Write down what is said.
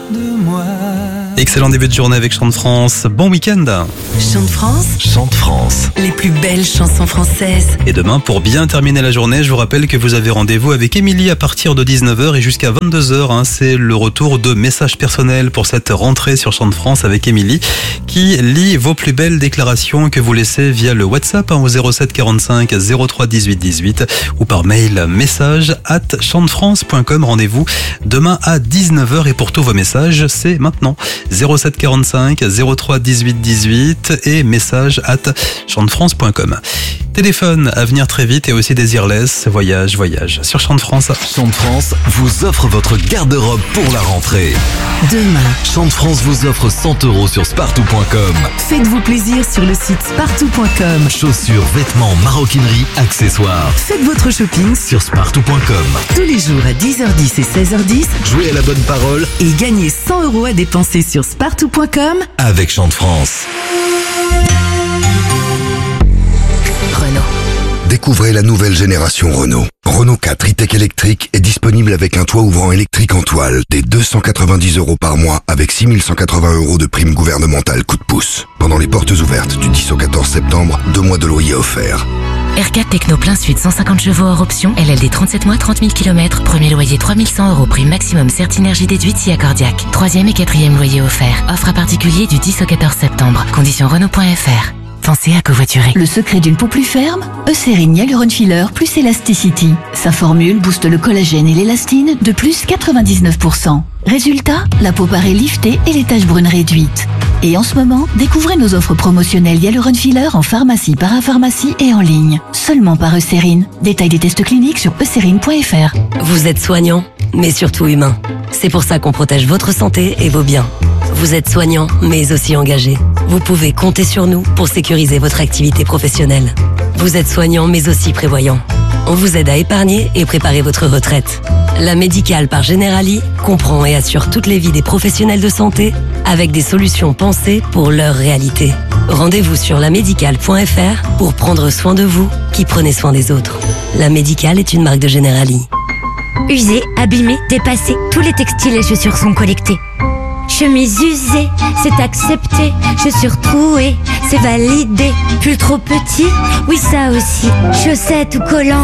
de moi. Excellent début de journée avec Chant de France. Bon week-end. Chant de France, Chant de France. les plus belles chansons françaises. Et demain, pour bien terminer la journée, je vous rappelle que vous avez rendez-vous avec Émilie à partir de 19h et jusqu'à 22h. C'est le retour de messages personnels pour cette rentrée sur Chant de France avec Émilie qui lit vos plus belles déclarations que vous laissez via le WhatsApp au 07 45 03 18 18 ou par mail message@chantefrance.com. Rendez-vous demain à 19h et pour tous vos messages, c'est maintenant 07 45 03 18 18 et message@chantefrance.com. Téléphone à venir très vite et aussi Désirless, voyage sur Chant de France. Chant de France vous offre votre garde-robe pour la rentrée. Demain, Chant de France vous offre 100 € sur spartou.com. faites-vous plaisir sur le site spartou.com. Chaussures, vêtements, maroquinerie, accessoires. Faites votre shopping Sur spartou.com. tous les jours à 10h10 et 16h10 Jouez à la bonne parole et gagnez 100 € à dépenser sur spartou.com. avec Chant de France. Renault. Découvrez la nouvelle génération Renault. Renault 4 e-tech électrique est disponible avec un toit ouvrant électrique en toile dès 290 € par mois avec 6180 € de prime gouvernementale coup de pouce. Pendant les portes ouvertes du 10 au 14 septembre, 2 mois de loyer offerts. R4 Techno plein suite 150 chevaux hors option, LLD 37 mois 30 000 km, premier loyer 3100 €, prime maximum Certinergie déduite si accordiaque. Troisième et quatrième loyer offert. Offre à particulier du 10 au 14 septembre. Conditions Renault.fr. Pensez à covoiturer. Le secret d'une peau plus ferme, Eucérine Hyaluron Filler plus Elasticity. Sa formule booste le collagène et l'élastine de plus 99%. Résultat, la peau paraît liftée et les taches brunes réduites. Et en ce moment, découvrez nos offres promotionnelles Hyaluron Filler en pharmacie, parapharmacie et en ligne. Seulement par Eucérine. Détail des tests cliniques sur eucérine.fr. Vous êtes soignant, mais surtout humain. C'est pour ça qu'on protège votre santé et vos biens. Vous êtes soignant, mais aussi engagé. Vous pouvez compter sur nous pour sécuriser votre activité professionnelle. Vous êtes soignant, mais aussi prévoyant. On vous aide à épargner et préparer votre retraite. La Médicale par Generali comprend et assure toutes les vies des professionnels de santé avec des solutions pensées pour leur réalité. Rendez-vous sur lamédicale.fr pour prendre soin de vous qui prenez soin des autres. La Médicale est une marque de Generali. Usés, abîmés, dépassés, tous les textiles et chaussures sont collectés. Chemise usée, c'est accepté. Chaussures trouées, c'est validé. Pull trop petit, oui ça aussi. Chaussettes ou collants.